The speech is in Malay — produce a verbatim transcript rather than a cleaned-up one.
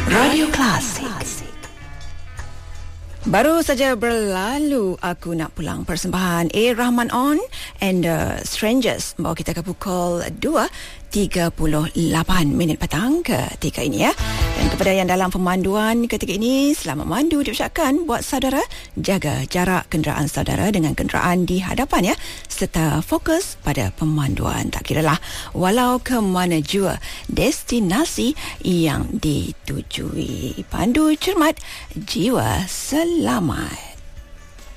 Radio Klasik. Baru saja berlalu Aku Nak Pulang, persembahan A. Rahman On and uh, Strangers membawa kita ke pukul dua tiga puluh lapan minit petang ketika ini ya. Dan kepada yang dalam pemanduan ketika ini, selamat mandu diucapkan buat saudara. Jaga jarak kenderaan saudara dengan kenderaan di hadapan ya, serta fokus pada pemanduan. Tak kiralah walau ke mana jua destinasi yang ditujui. Pandu cermat, jiwa selamat.